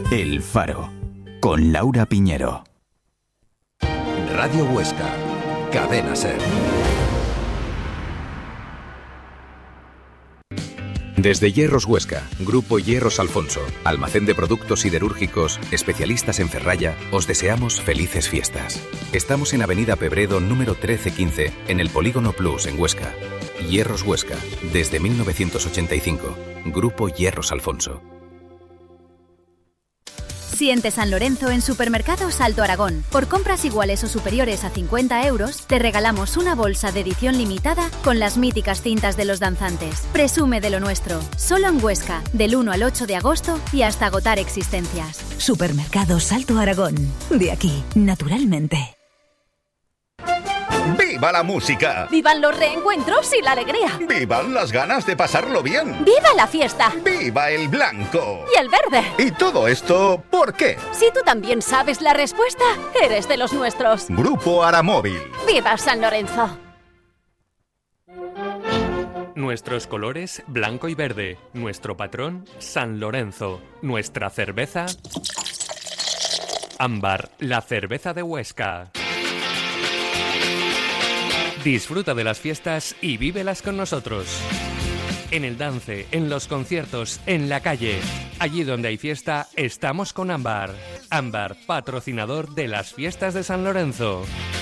El Faro, con Laura Piñero. Radio Huesca, Cadena SER. Desde Hierros Huesca, Grupo Hierros Alfonso, almacén de productos siderúrgicos, especialistas en ferralla, os deseamos felices fiestas. Estamos en Avenida Pebredo número 1315, en el Polígono Plus en Huesca. Hierros Huesca, desde 1985. Grupo Hierros Alfonso. Siente San Lorenzo en Supermercados Alto Aragón. Por compras iguales o superiores a 50 euros, te regalamos una bolsa de edición limitada con las míticas cintas de los danzantes. Presume de lo nuestro. Solo en Huesca, del 1 al 8 de agosto y hasta agotar existencias. Supermercados Alto Aragón. De aquí, naturalmente. ¡Viva la música! ¡Vivan los reencuentros y la alegría! ¡Vivan las ganas de pasarlo bien! ¡Viva la fiesta! ¡Viva el blanco! ¡Y el verde! ¿Y todo esto por qué? Si tú también sabes la respuesta, eres de los nuestros. Grupo Aramóvil. ¡Viva San Lorenzo! Nuestros colores, blanco y verde. Nuestro patrón, San Lorenzo. Nuestra cerveza, Ámbar, la cerveza de Huesca. Disfruta de las fiestas y vívelas con nosotros. En el dance, en los conciertos, en la calle. Allí donde hay fiesta, estamos con Ámbar. Ámbar, patrocinador de las fiestas de San Lorenzo.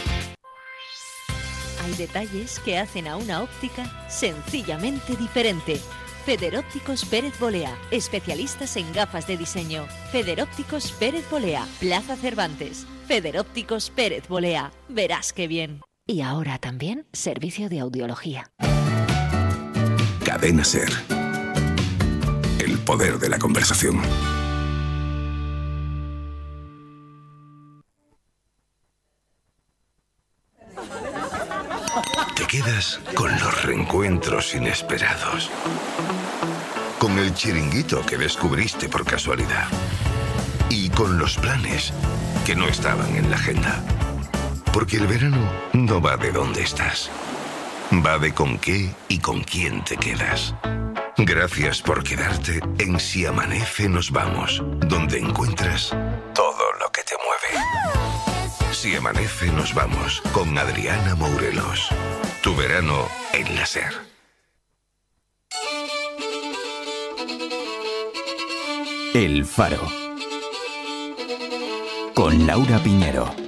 Hay detalles que hacen a una óptica sencillamente diferente. Federópticos Pérez Bolea, especialistas en gafas de diseño. Federópticos Pérez Bolea, Plaza Cervantes. Federópticos Pérez Bolea, verás qué bien. Y ahora también servicio de audiología. Cadena SER. El poder de la conversación. Te quedas con los reencuentros inesperados. Con el chiringuito que descubriste por casualidad. Y con los planes que no estaban en la agenda. Porque el verano no va de dónde estás. Va de con qué y con quién te quedas. Gracias por quedarte en Si Amanece Nos Vamos, donde encuentras todo lo que te mueve. Si Amanece Nos Vamos, con Adriana Mourelos. Tu verano en la SER. El Faro, con Laura Piñero.